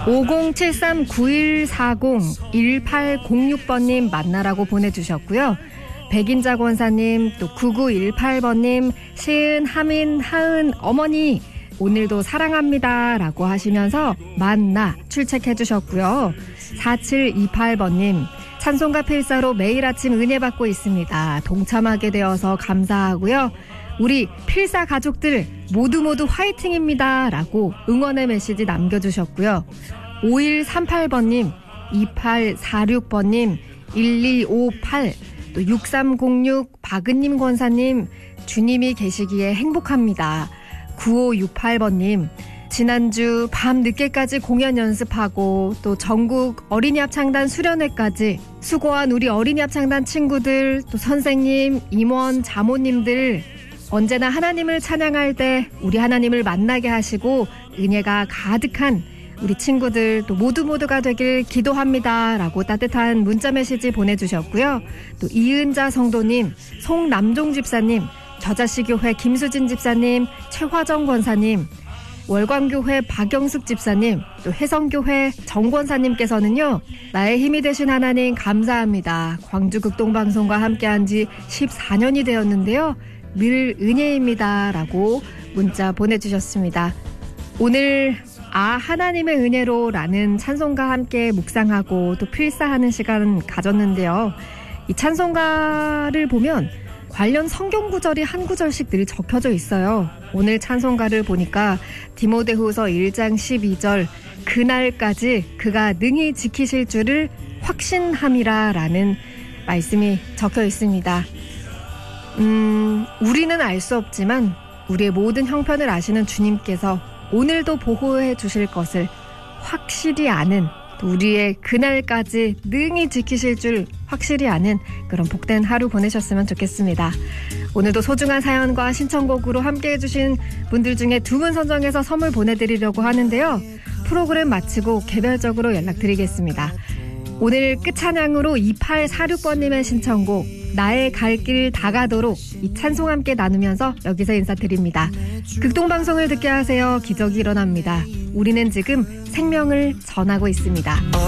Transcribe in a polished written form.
5073-9140-1806번님 만나라고 보내주셨고요. 백인자 권사님, 또 9918번님, 시은, 하민, 하은, 어머니 오늘도 사랑합니다 라고 하시면서 만나 출첵해 주셨고요. 4728번님, 찬송가 필사로 매일 아침 은혜 받고 있습니다. 동참하게 되어서 감사하고요. 우리 필사 가족들 모두 화이팅입니다 라고 응원의 메시지 남겨주셨고요. 5138번님, 2846번님, 1258, 또 6306 박은님 권사님, 주님이 계시기에 행복합니다. 9568번님, 지난주 밤 늦게까지 공연 연습하고 또 전국 어린이 합창단 수련회까지 수고한 우리 어린이 합창단 친구들, 또 선생님, 임원, 자모님들 언제나 하나님을 찬양할 때 우리 하나님을 만나게 하시고 은혜가 가득한 우리 친구들 또 모두가 되길 기도합니다 라고 따뜻한 문자 메시지 보내주셨고요. 또 이은자 성도님, 송남종 집사님, 겨자씨교회 김수진 집사님, 최화정 권사님, 월광교회 박영숙 집사님, 또 혜성교회 정권사님께서는요, 나의 힘이 되신 하나님 감사합니다. 광주극동방송과 함께한 지 14년이 되었는데요. 늘 은혜입니다 라고 문자 보내주셨습니다. 오늘 하나님의 은혜로 라는 찬송가 함께 묵상하고 또 필사하는 시간 가졌는데요. 이 찬송가를 보면 관련 성경 구절이 한 구절씩 늘 적혀져 있어요. 오늘 찬송가를 보니까 디모데후서 1장 12절 그날까지 그가 능히 지키실 줄을 확신함이라 라는 말씀이 적혀 있습니다. 우리는 알 수 없지만 우리의 모든 형편을 아시는 주님께서 오늘도 보호해 주실 것을 확실히 아는, 또 우리의 그날까지 능히 지키실 줄 확실히 아는 그런 복된 하루 보내셨으면 좋겠습니다. 오늘도 소중한 사연과 신청곡으로 함께해 주신 분들 중에 2분 선정해서 선물 보내드리려고 하는데요. 프로그램 마치고 개별적으로 연락드리겠습니다. 오늘 끝찬양으로 2846번님의 신청곡 나의 갈 길 다 가도록 이 찬송 함께 나누면서 여기서 인사드립니다. 극동방송을 듣게 하세요. 기적이 일어납니다. 우리는 지금 생명을 전하고 있습니다.